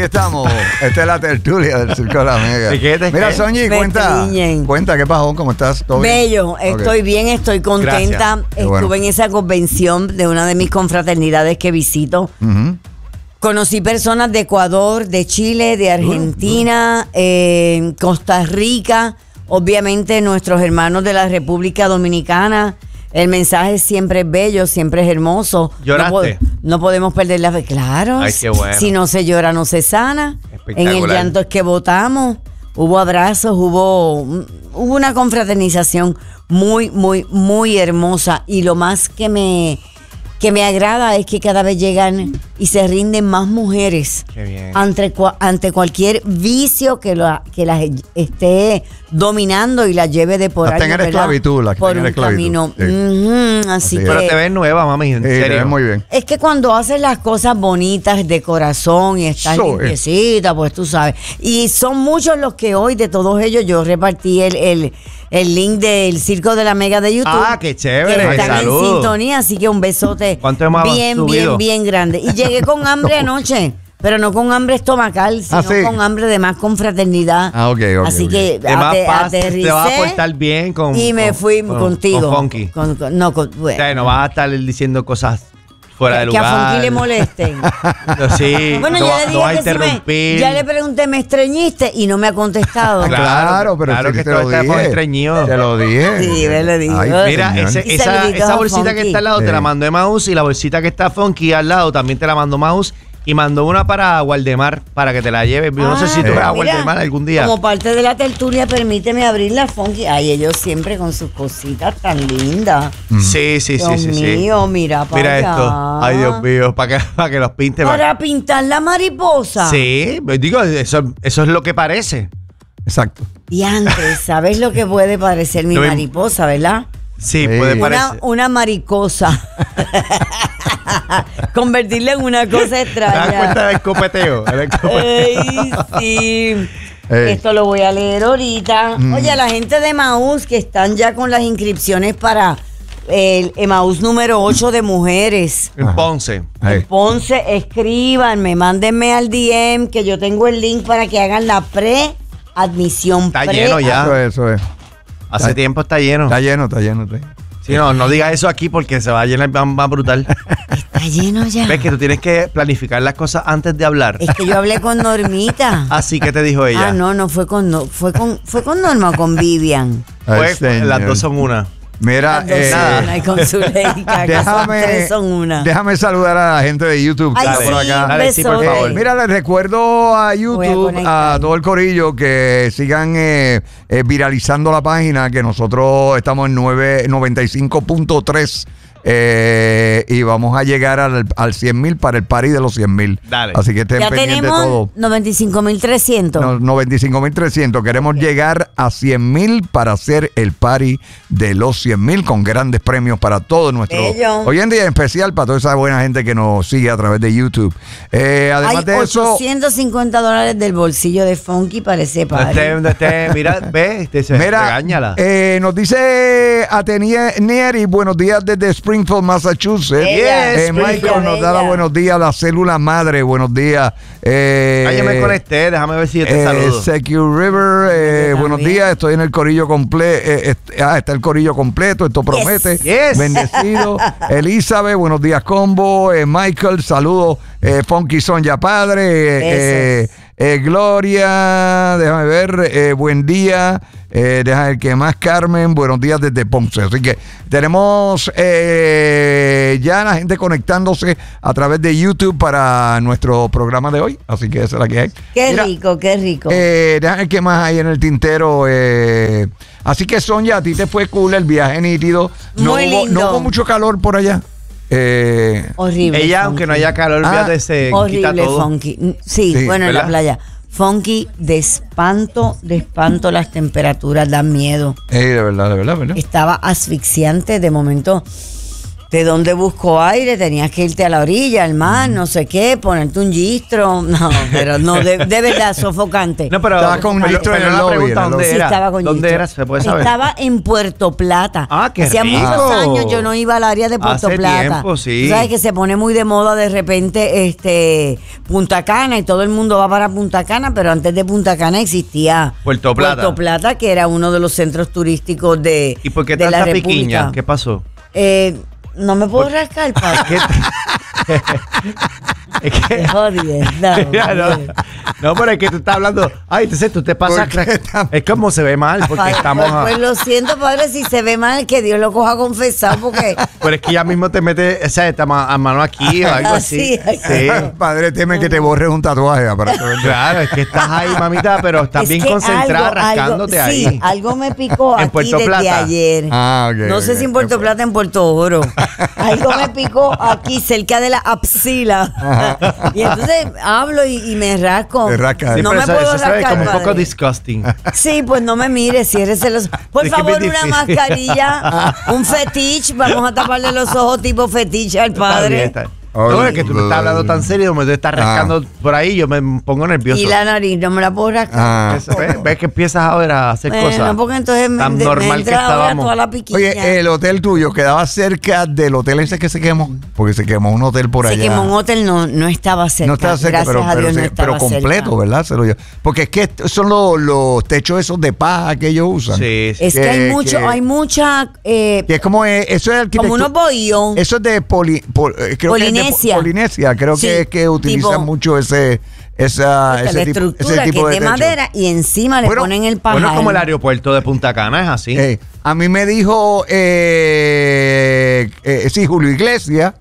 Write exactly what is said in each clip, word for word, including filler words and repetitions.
Estamos, esta es la tertulia del Circo de la Mega. ¿De qué, de Mira, qué? Soñi, Me cuenta, triñen. cuenta, ¿qué pasó? ¿Cómo estás? ¿Todo bien? Bello, estoy Ok. bien, estoy contenta. Gracias. Estuve bueno. en esa convención de una de mis confraternidades que visito. Ujú. Conocí personas de Ecuador, de Chile, de Argentina, eh, Costa Rica, obviamente nuestros hermanos de la República Dominicana. El mensaje siempre es bello, siempre es hermoso. ¿Lloraste? No, po- no podemos perder la fe. Claro. Ay, qué bueno. Si no se llora, no se sana. En el Espectacular. llanto es que votamos. Hubo abrazos, hubo, hubo una confraternización muy, muy, muy hermosa. Y lo más que me, que me agrada es que cada vez llegan y se rinden más mujeres Qué bien. ante, cua- ante cualquier vicio que, la, que las esté dominando y las lleve de por Las tenga en años, ¿verdad? esclavitud, las que por tengan un en esclavitud. camino. Sí. Ujú, así Así es. que Pero te ves nueva, mami, en Sí, te serio. ves muy bien. es que cuando haces las cosas bonitas de corazón y estás Eso es. limpiecita, pues tú sabes. Y son muchos los que hoy, de todos ellos, yo repartí el, el, el link del Circo de la Mega de YouTube. Ah, qué chévere. Que Ay, están en salud. sintonía, así que un besote ¿Cuánto hemos bien, subido? bien, bien grande. Y llegué con hambre anoche. Pero no con hambre estomacal, sino Ah, ¿sí? con hambre de más confraternidad. Ah, ok, ok, Así ok. que De más ate- paz, te aterricé vas a portar bien con... y me con- fui con- contigo. Con Funky. Con- con- no, con, O bueno, sea, no vas a estar diciendo cosas fuera de que lugar. a Funky le molesten. No, sí, Bueno, no, yo va- le no dije vas a que si me, interrumpir. ya le pregunté, ¿me estreñiste? Y no me ha contestado. Claro, pero claro sí que te todo lo está dije. con estreñido. Te lo dije. Sí, me lo dijo. Ay, Mira, señor. ese- Y esa, saluditos esa a bolsita Funky. que está al lado te Sí. la mandó Emaús y la bolsita que está Funky al lado también te la mandó Emaús y mandó una para Waldemar para que te la lleves. Yo no sé si tú Ah, vas a mira, Waldemar algún día. Como parte de la tertulia, permíteme abrir la Funky. Ay, ellos siempre con sus cositas tan lindas. Sí, sí, sí, Dios sí, sí. mío, mira para Mira allá. esto. Ay, Dios mío, para que, para que los pinte. Para pintar la mariposa. Sí, digo, eso, eso es lo que parece. Exacto. Y antes, ¿sabes lo que puede parecer mi No me- mariposa, verdad? Sí, Sí. puede Una, parecer. una maricosa. Convertirla en una cosa ¿Te das extraña. cuenta del copeteo? El copeteo. Ey, sí. Ey. Esto lo voy a leer ahorita. Mm. Oye, la gente de Emaús que están ya con las inscripciones para el Emaús número ocho de mujeres. En Ponce. Ahí. Ponce, escríbanme, mándenme al D M que yo tengo el link para que hagan la pre-admisión. Está pre- lleno ya. Eso es, eso es. Hace Está- tiempo está lleno. Está lleno, está lleno. Está lleno. Sí, no, no digas eso aquí porque se va a llenar más, más brutal. Está lleno ya. Ves que tú tienes que planificar las cosas antes de hablar. Es que yo hablé con Normita. Así que te dijo ella. Ah, no, no fue con no, fue con fue con Norma o con Vivian. Ay, Pues, señor. las dos son una. Mira, Las dos eh, son una y con Zuleika, que son déjame, tres son una. déjame saludar a la gente de YouTube que Ay, está por sí, acá. un Dale, sí, por besote. favor. Eh, mira, les recuerdo a Voy a YouTube, a, conectar. todo el corillo que sigan eh, eh, viralizando la página, que nosotros estamos en nueve- noventa y cinco punto tres eh, y vamos a llegar al, al cien mil para el party de los cien mil. Dale. Así que estén Ya pendientes de tenemos todo. noventa y cinco mil trescientos. No, noventa y cinco mil trescientos. Queremos llegar a cien mil para hacer el party de los cien mil con grandes premios para todos nuestros. Bello. Hoy en día en especial para toda esa buena gente que nos sigue a través de YouTube. Eh, además Hay de eso. ochocientos cincuenta dólares del bolsillo de Funky para ese No party. esté- no esté- mira, ve, te, se, Mira, regáñala. eh, nos dice Atenieri, buenos días desde Springfield, Massachusetts. Ella, Eh, Springfield, Michael nos da ella. los buenos días, la célula madre, buenos días. Eh, Ah, yo me conecté, déjame ver si yo te Eh, saludo. Secure River, eh, Yo buenos también. días, estoy en el corillo completo. ah, está el corillo completo, esto promete. Yes. Bendecido. Elizabeth, buenos días, combo. Eh, Michael, saludos. Eh, Funky Son ya padre. Eh, eh, Gloria, déjame ver. Eh, buen día. Eh, déjame ver qué más, Carmen. Buenos días desde Ponce. Así que tenemos eh, ya la gente conectándose a través de YouTube para nuestro programa de hoy. Así que esa es la que hay. Qué Mira, rico, qué rico. eh, déjame ver qué más hay en el tintero. eh. Así que, Sonia, a ti te fue cool el viaje nítido. No, Muy hubo, lindo. no hubo mucho calor por allá. Eh, Horrible. Ella, Funky. aunque no haya calor, Ah, fíjate, se quita Horrible, todo. Funky. Mm, Sí, Sí, bueno, en la ¿verdad? playa. Funky, de espanto, de espanto las temperaturas dan miedo. eh, de verdad, de verdad, ¿verdad? Estaba asfixiante de momento. ¿de dónde busco aire? Tenías que irte a la orilla, al mar, no sé qué, ponerte un gistro. No, pero no, de, de verdad, sofocante. No, pero Estaba con un pero- gistro pero en el la lobby, pregunta, en el ¿dónde Sí, era? estaba con ¿Dónde gistro. era? ¿Se puede saber? Estaba en Puerto Plata. Ah, qué Hacía rico. muchos años yo no iba al área de Puerto Hace Plata. tiempo, sí. Tú sabes que se pone muy de moda de repente este Punta Cana y todo el mundo va para Punta Cana, pero antes de Punta Cana existía Puerto Plata. Puerto Plata, que era uno de los centros turísticos de, ¿Y por qué de la tanta República. piquiña? ¿Qué pasó? Eh, no me puedo rascar, papá. ¿Qué te- es que... Qué jodienda, Ya, no, hombre. no, pero es que tú estás hablando. Ay, entonces tú te pasas. ¿Por qué tan- Es como se ve mal, porque Padre, estamos. pues, a- pues lo siento, padre, si se ve mal, que Dios lo coja confesado, porque Pero es que ya mismo te mete esa esta ma- a mano aquí o algo así. Así, Sí. Padre, teme que te borres un tatuaje. Para Claro, es que estás ahí, mamita, pero estás es bien que concentrada algo- rascándote algo- ahí. Sí, algo me picó En aquí Puerto desde Plata. ayer. Ah, ok, No sé ok. si en Puerto Plata, en Puerto Oro. Algo me picó aquí cerca de la axila. Y entonces hablo y, y me rasco. Te rascas. Sí, no pero me eso, puedo eso se ve rascar, como un poco padre. disgusting. Sí, pues no me mires, ciérrese los. Por Es que favor, es una difícil. mascarilla, un fetiche. Vamos a taparle los ojos tipo fetiche al Está bien, padre. está bien. No, es que tú me estás hablando tan serio, me estás rascando por ahí, yo me pongo nervioso. Y la nariz, no me la puedo rascar. Ah. Eso, ¿ves? ¿Ves que empiezas ahora a hacer Bueno, cosas? porque entonces me, tan de- me normal que entra ahora estábamos. toda la piquiña. Oye, el hotel tuyo quedaba cerca del hotel ese que se quemó. Porque se quemó un hotel por Se allá. quemó un hotel, no, no estaba cerca. No estaba cerca, Gracias pero, a pero, Dios no se- estaba pero completo, cerca. ¿verdad? Se lo llevó. Porque es que est- son los, los techos esos de paja que ellos usan. Sí, sí. Es que, Que- hay mucho, que- hay mucha, eh, Que es como, eh, eso es arquitectura. como unos bohíos. Eso es de poli, pol- eh, creo que es de Polinesia. po- Polinesia. Creo Sí, que es que utilizan tipo- mucho ese, esa, Esta, ese, la tipo, estructura ese tipo que de es de techo. madera y encima le Bueno, ponen el pajar. Bueno, es como el aeropuerto de Punta Cana, es así. Eh, a mí me dijo, eh, eh, sí, Julio Iglesias,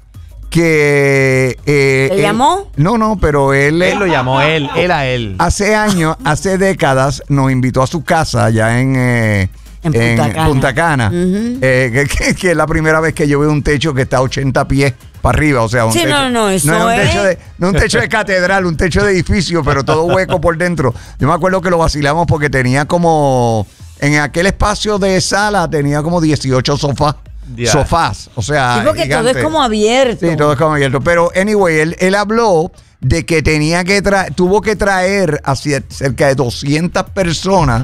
que... Eh, ¿Te él- llamó? No, no, pero él... Él lo llamó, él, él a él. Hace años, hace décadas, nos invitó a su casa allá en, eh, En Punta Cana. Punta Cana, Ujú. eh, que, que- que es la primera vez que yo veo un techo que está a ochenta pies para arriba, o sea, un Sí, techo, no, no, eso es un es- techo de, no un techo de catedral, un techo de edificio, pero todo hueco por dentro. Yo me acuerdo que lo vacilamos porque tenía como, en aquel espacio de sala tenía como dieciocho sofás. Ya. Sofás, o sea, Sí, porque todo gigante. es como abierto. Sí, todo es como abierto. Pero, anyway, él, él habló de que tenía que traer, tuvo que traer a cier- cerca de doscientas personas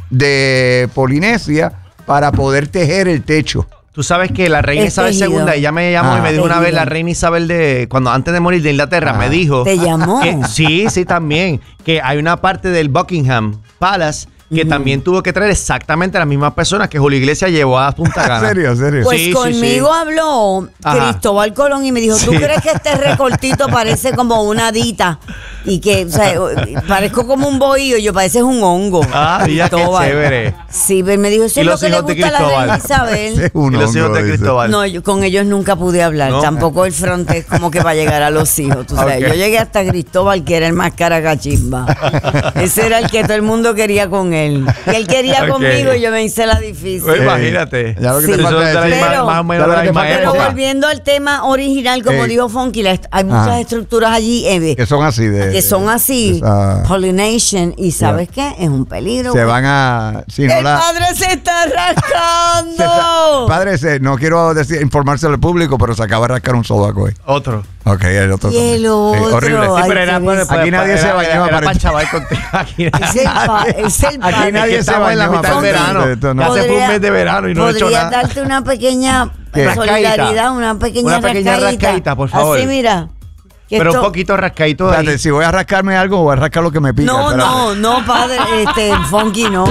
de Polinesia para poder tejer el techo. Tú sabes que la reina Es Isabel tejido. segunda, ella me llamó Ah. y me dijo una Tejido. vez, la reina Isabel de, cuando antes de morir de Inglaterra, Ah. me dijo. ¿Te llamó? que- sí, sí, también. Que hay una parte del Buckingham Palace que también tuvo que traer exactamente las mismas personas que Julio Iglesias llevó a Punta ¿En Cana. serio, en serio? Pues Sí, sí, conmigo sí. habló Ajá. Cristóbal Colón y me dijo, ¿tú Sí. crees que este recortito parece como una dita? Y que, o sea, parezco como un bohío, yo parece un hongo. Ah, mira qué Cristóbal. chévere. Sí, pero él me dijo, eso ¿Y es lo los que le hijos de gusta a la Cristóbal? reina Ese Isabel. es un Y los hijos hongo, de dice. Cristóbal. No, yo con ellos nunca pude hablar, ¿No? tampoco el frontés como que para llegar a los hijos. Tú sabes. Ok. Yo llegué hasta Cristóbal, que era el más caracachimba. Ese era el que todo el mundo quería con él. Y él quería Ok. conmigo y yo me hice la difícil. Pues imagínate. Ya lo que Sí. te Eso falta es de la decir. misma- Pero- más o menos ya lo de la que te misma falta Pero época. volviendo al tema original, como Eh. dijo Funky, la- hay muchas Ah. estructuras allí eh, Que son así de... que son así, esa- pollination, y ¿sabes qué? Es un peligro. se güey. van a... Si no ¡El la, padre se está se- rascando! padre, se- no quiero decir, informárselo al público, pero se acaba de rascar un sobaco hoy. Otro. Ok, el otro. Y el también. otro. horrible. Ay, Sí, pero qué era, bien. pues, Aquí nadie era- se era- bañó, Era para aparente. chaval contigo. Aquí Es el, pa- es el Aquí padre. nadie que se estamos en la bañó, mitad del aparte. verano. Esto no- Ya se fue un Podría- mes de verano y no he hecho podría nada. darte una pequeña ¿Qué? solidaridad, Rascadita. una pequeña Una pequeña rascadita. rascadita, por favor. Así, mira. que Pero un esto- poquito rascadito ahí. Espérate, si voy a rascarme algo, voy a rascar lo que me pica. No, espérate. no, no, padre, este, Funky, no.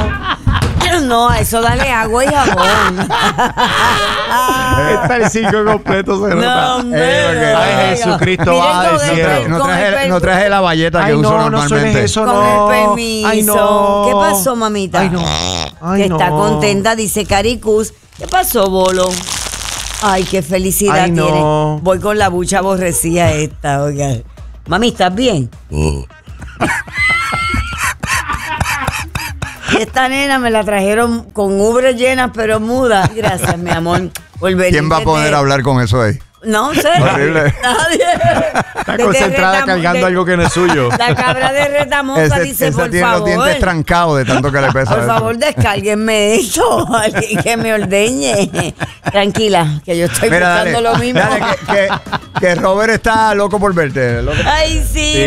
No, a eso dale agua y jabón. Está el cinco completo, se No, nota. hombre, Eh, ok. no, Ay, oiga. Jesucristo, Miren baja del con el cielo. per- No con el traje, per- no traje la valleta que Ay, uso no, no normalmente. sueles eso, Con no. el permiso. Ay, no. ¿Qué pasó, mamita? Ay, no. Ay, que está no. contenta, dice Caricus. ¿Qué pasó, Bolo? Ay, qué felicidad Ay, no. tiene. Voy con la bucha aborrecida esta, oiga. Mami, ¿estás bien? Y esta nena me la trajeron con ubres llenas, pero muda. Gracias, mi amor. Por venir ¿Quién va a poder desde- hablar con eso ahí? No sé. Horrible. Nadie. Está Desde concentrada Retamo- cargando de- algo que no es suyo. La cabra de Retamosa Ese- dice, esa por tiene los dientes favor. trancados de tanto que le pesa. Por eso. favor, descárguenme esto. Alguien que me ordeñe. Tranquila, que yo estoy Mira, dale, buscando lo mismo. dale, que, que, que Robert está loco por verte. loco. Ay, sí.